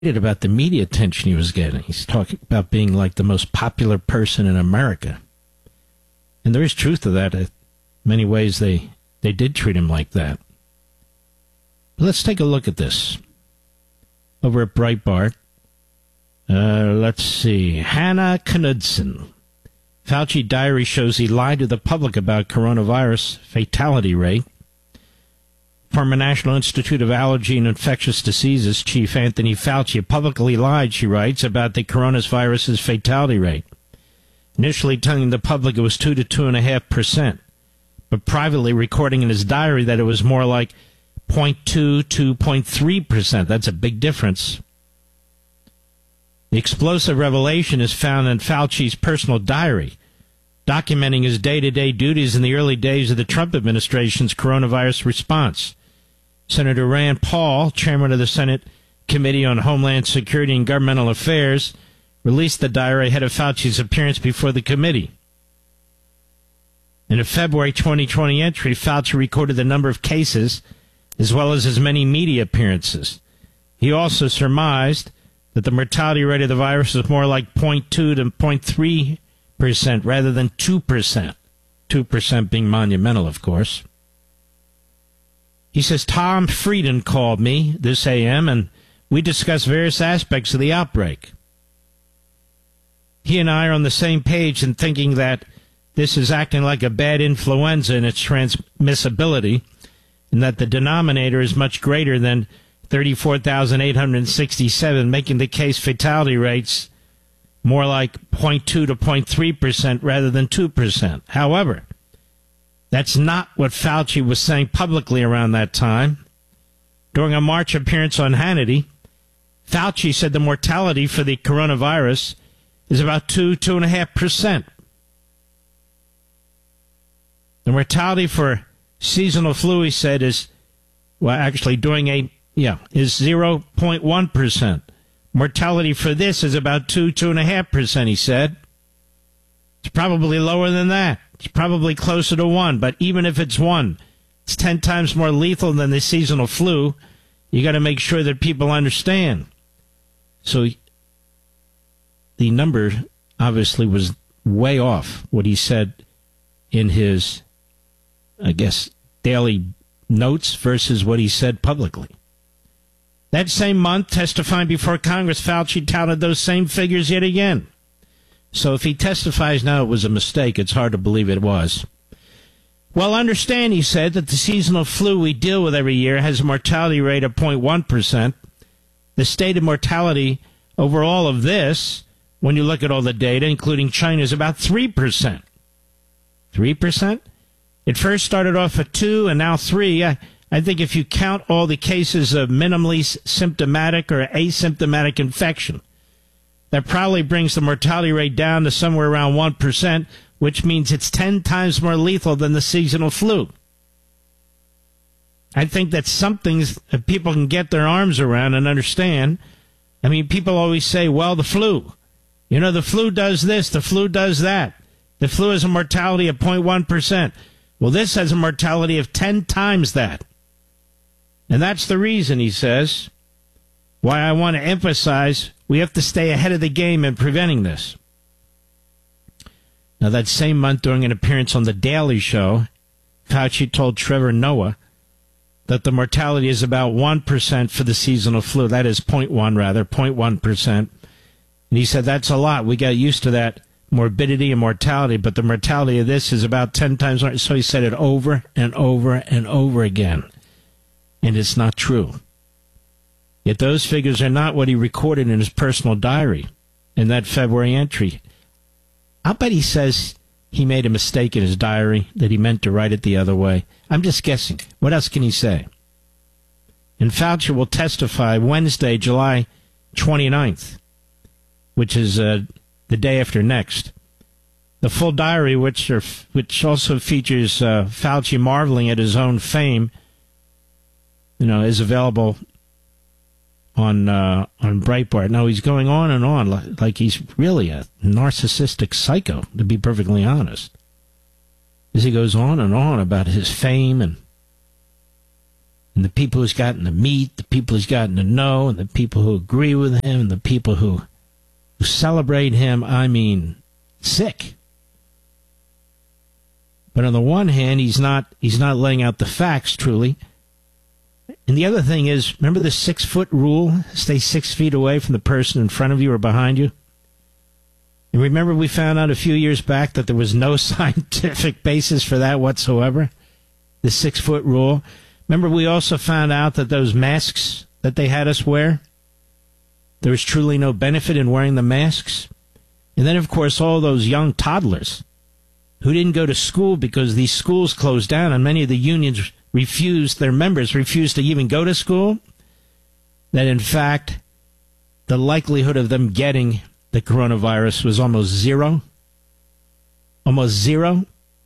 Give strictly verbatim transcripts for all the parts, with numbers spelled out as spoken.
about the media attention he was getting. He's talking about being like the most popular person in America. And there is truth to that. In many ways, they, they did treat him like that. But let's take a look at this. Over at Breitbart, uh, let's see. Hannah Knudsen. Fauci diary shows he lied to the public about coronavirus fatality rate. Former National Institute of Allergy and Infectious Diseases Chief Anthony Fauci publicly lied, she writes, about the coronavirus's fatality rate. Initially telling the public it was two to two and a half percent, but privately recording in his diary that it was more like zero point two to zero point three percent. That's a big difference. The explosive revelation is found in Fauci's personal diary, documenting his day-to-day duties in the early days of the Trump administration's coronavirus response. Senator Rand Paul, chairman of the Senate Committee on Homeland Security and Governmental Affairs, released the diary ahead of Fauci's appearance before the committee. In a February twenty twenty entry, Fauci recorded the number of cases as well as his many media appearances. He also surmised that the mortality rate of the virus was more like zero point two to zero point three percent rather than two percent. two percent being monumental, of course. He says, Tom Frieden called me this A M, and we discussed various aspects of the outbreak. He and I are on the same page in thinking that this is acting like a bad influenza in its transmissibility, and that the denominator is much greater than thirty-four thousand eight hundred sixty-seven, making the case fatality rates more like zero point two to zero point three percent rather than two percent. However, that's not what Fauci was saying publicly around that time. During a March appearance on Hannity, Fauci said the mortality for the coronavirus is about two, two and a half percent. The mortality for seasonal flu, he said, is, well, actually doing a, yeah, is zero point one percent. Mortality for this is about two, two and a half percent, he said. It's probably lower than that. It's probably closer to one, but even if it's one, it's ten times more lethal than the seasonal flu. You got to make sure that people understand. So the number obviously was way off what he said in his, I guess, daily notes versus what he said publicly. That same month, testifying before Congress, Fauci touted those same figures yet again. So if he testifies now it was a mistake, it's hard to believe it was. Well, understand, he said, that the seasonal flu we deal with every year has a mortality rate of zero point one percent. The stated mortality over all of this, when you look at all the data, including China, is about three percent. three percent? It first started off at two and now three. I, I think if you count all the cases of minimally symptomatic or asymptomatic infection, that probably brings the mortality rate down to somewhere around one percent, which means it's ten times more lethal than the seasonal flu. I think that's something that people can get their arms around and understand. I mean, people always say, well, the flu. You know, the flu does this, the flu does that. The flu has a mortality of zero point one percent. Well, this has a mortality of ten times that. And that's the reason, he says, why I want to emphasize we have to stay ahead of the game in preventing this. Now, that same month, during an appearance on The Daily Show, Fauci told Trevor Noah that the mortality is about one percent for the seasonal flu. That is zero point one, rather, zero point one percent. And he said, that's a lot. We got used to that morbidity and mortality, but the mortality of this is about ten times more. So he said it over and over and over again. And it's not true. Yet those figures are not what he recorded in his personal diary in that February entry. I'll bet he says he made a mistake in his diary, that he meant to write it the other way. I'm just guessing. What else can he say? And Fauci will testify Wednesday, July twenty-ninth, which is uh, the day after next. The full diary, which are, which also features uh, Fauci marveling at his own fame, you know, is available on uh, on Breitbart. Now, he's going on and on like, like he's really a narcissistic psycho, to be perfectly honest. As he goes on and on about his fame and And the people who's gotten to meet, the people who's gotten to know, and the people who agree with him, and the people who, who celebrate him, I mean, sick. But on the one hand, he's not he's not laying out the facts truly. And the other thing is, remember the six-foot rule? Stay six feet away from the person in front of you or behind you. And remember we found out a few years back that there was no scientific basis for that whatsoever? The six-foot rule. Remember we also found out that those masks that they had us wear, there was truly no benefit in wearing the masks. And then, of course, all those young toddlers who didn't go to school because these schools closed down and many of the unions refused, their members refused to even go to school, that in fact the likelihood of them getting the coronavirus was almost zero. Almost zero.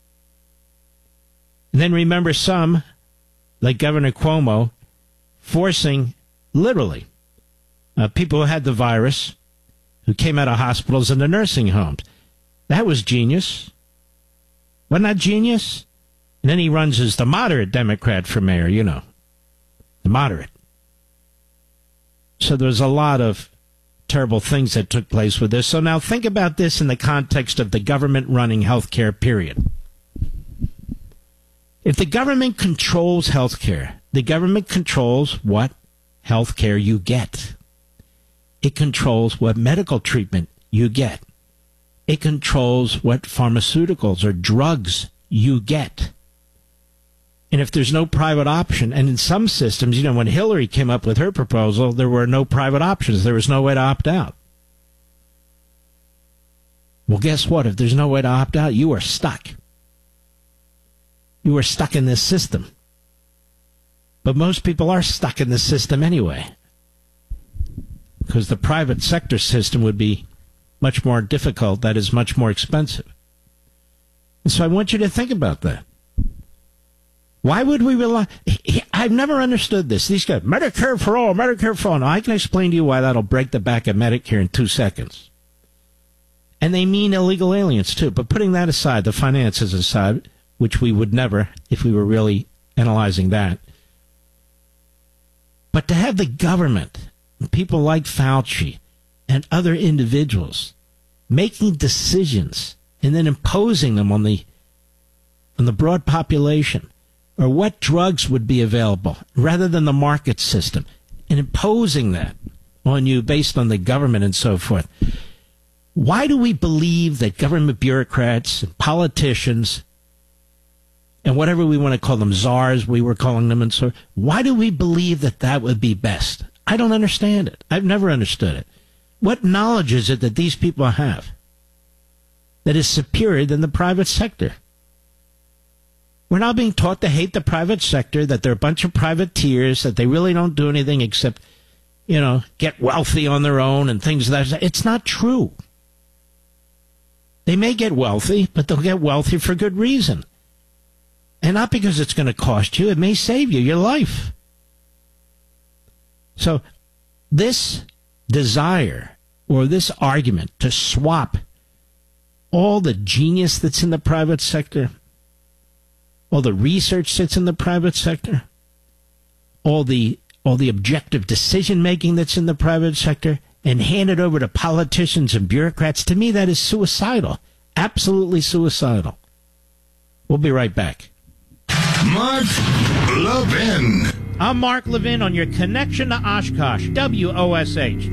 And then remember some, like Governor Cuomo, forcing, literally, uh, people who had the virus, who came out of hospitals into nursing homes. That was genius. Wasn't that genius? And then he runs as the moderate Democrat for mayor, you know. The moderate. So there's a lot of terrible things that took place with this. So now think about this in the context of the government running healthcare, period. If the government controls healthcare, the government controls what healthcare you get. It controls what medical treatment you get. It controls what pharmaceuticals or drugs you get. And if there's no private option, and in some systems, you know, when Hillary came up with her proposal, there were no private options. There was no way to opt out. Well, guess what? If there's no way to opt out, you are stuck. You are stuck in this system. But most people are stuck in this system anyway, because the private sector system would be much more difficult. That is much more expensive. And so I want you to think about that. Why would we rely? I've never understood this. These guys, Medicare for all, Medicare for all. Now, I can explain to you why that'll break the back of Medicare in two seconds. And they mean illegal aliens, too. But putting that aside, the finances aside, which we would never if we were really analyzing that. But to have the government, people like Fauci and other individuals making decisions and then imposing them on the on the broad population, or what drugs would be available rather than the market system, and imposing that on you based on the government and so forth. Why do we believe that government bureaucrats and politicians and whatever we want to call them, czars, we were calling them, and so why do we believe that that would be best? I don't understand it. I've never understood it. What knowledge is it that these people have that is superior than the private sector? We're now being taught to hate the private sector, that they're a bunch of privateers, that they really don't do anything except, you know, get wealthy on their own and things like that. It's not true. They may get wealthy, but they'll get wealthy for good reason. And not because it's going to cost you. It may save you your life. So this desire or this argument to swap all the genius that's in the private sector, all the research that's in the private sector, all the all the objective decision making that's in the private sector, and hand it over to politicians and bureaucrats, to me that is suicidal. Absolutely suicidal. We'll be right back. Mark Levin. I'm Mark Levin on your connection to Oshkosh, W O S H.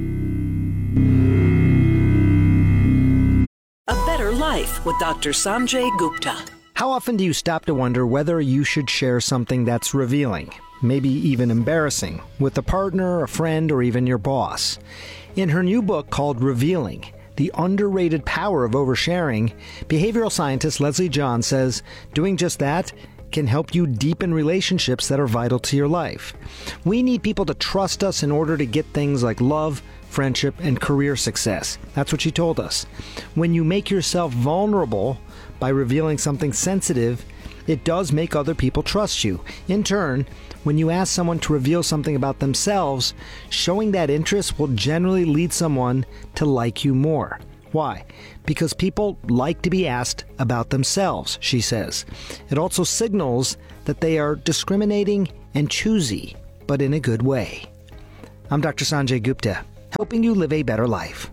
A Better Life with Doctor Sanjay Gupta. How often do you stop to wonder whether you should share something that's revealing, maybe even embarrassing, with a partner, a friend, or even your boss? In her new book called Revealing, The Underrated Power of Oversharing, behavioral scientist Leslie John says doing just that can help you deepen relationships that are vital to your life. We need people to trust us in order to get things like love, friendship, and career success. That's what she told us. When you make yourself vulnerable by revealing something sensitive, it does make other people trust you. In turn, when you ask someone to reveal something about themselves, showing that interest will generally lead someone to like you more. Why? Because people like to be asked about themselves, she says. It also signals that they are discriminating and choosy, but in a good way. I'm Doctor Sanjay Gupta, helping you live a better life.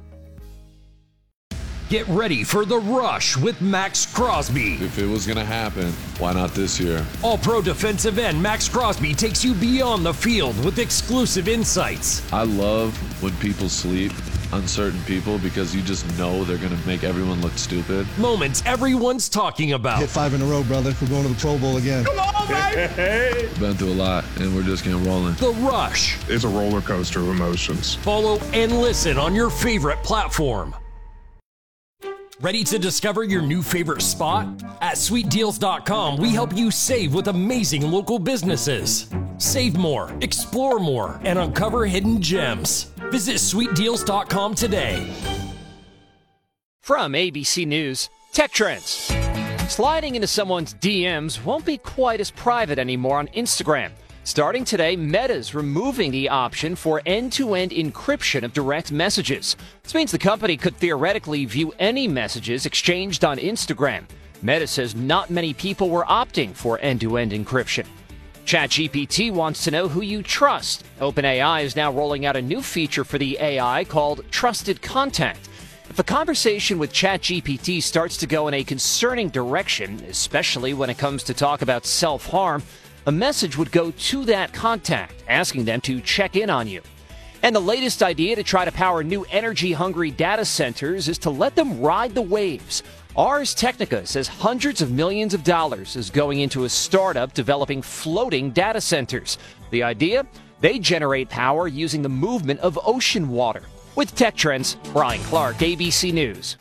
Get ready for The Rush with Max Crosby. If it was going to happen, why not this year? All-pro defensive end Max Crosby takes you beyond the field with exclusive insights. I love when people sleep, uncertain people, because you just know they're going to make everyone look stupid. Moments everyone's talking about. Hit five in a row, brother. We're going to the Pro Bowl again. Come on, baby! Been through a lot, and we're just getting rolling. The Rush. It's a roller coaster of emotions. Follow and listen on your favorite platform. Ready to discover your new favorite spot? At sweet deals dot com, we help you save with amazing local businesses. Save more, explore more, and uncover hidden gems. Visit sweet deals dot com today. From A B C News, Tech Trends. Sliding into someone's D Ms won't be quite as private anymore on Instagram. Starting today, Meta's removing the option for end-to-end encryption of direct messages. This means the company could theoretically view any messages exchanged on Instagram. Meta says not many people were opting for end-to-end encryption. ChatGPT wants to know who you trust. OpenAI is now rolling out a new feature for the A I called Trusted Contact. If a conversation with ChatGPT starts to go in a concerning direction, especially when it comes to talk about self-harm, a message would go to that contact, asking them to check in on you. And the latest idea to try to power new energy-hungry data centers is to let them ride the waves. Ars Technica says hundreds of millions of dollars is going into a startup developing floating data centers. The idea? They generate power using the movement of ocean water. With Tech Trends, Brian Clark, A B C News.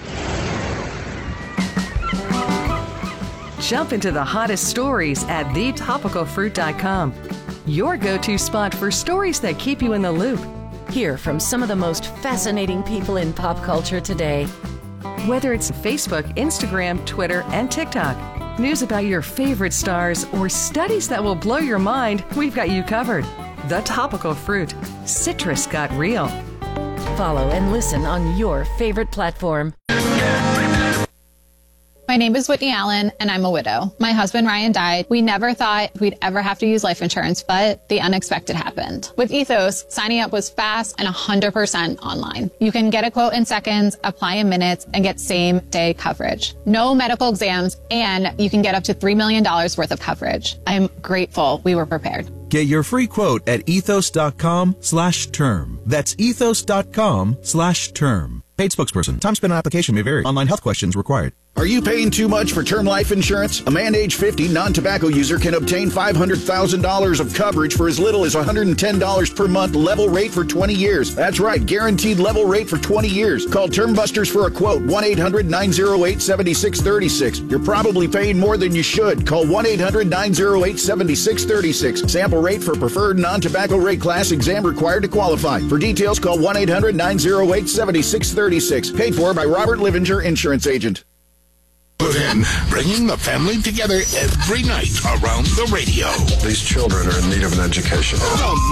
Jump into the hottest stories at the topical fruit dot com. Your go-to spot for stories that keep you in the loop. Hear from some of the most fascinating people in pop culture today. Whether it's Facebook, Instagram, Twitter, and TikTok, news about your favorite stars, or studies that will blow your mind, we've got you covered. The Topical Fruit. Citrus got real. Follow and listen on your favorite platform. My name is Whitney Allen, and I'm a widow. My husband, Ryan, died. We never thought we'd ever have to use life insurance, but the unexpected happened. With Ethos, signing up was fast and one hundred percent online. You can get a quote in seconds, apply in minutes, and get same-day coverage. No medical exams, and you can get up to three million dollars worth of coverage. I'm grateful we were prepared. Get your free quote at ethos dot com slash term. That's ethos dot com slash term. Paid spokesperson. Time spent on application may vary. Online health questions required. Are you paying too much for term life insurance? A man age fifty non-tobacco user can obtain five hundred thousand dollars of coverage for as little as one hundred ten dollars per month, level rate for twenty years. That's right, guaranteed level rate for twenty years. Call Term Busters for a quote, one eight hundred nine oh eight seven six three six. You're probably paying more than you should. Call one eight hundred nine oh eight seven six three six. Sample rate for preferred non-tobacco rate class, exam required to qualify. For details, call one eight hundred nine oh eight seven six three six. Paid for by Robert Livinger, Insurance Agent. Put in, bringing the family together every night around the radio. These children are in need of an education. The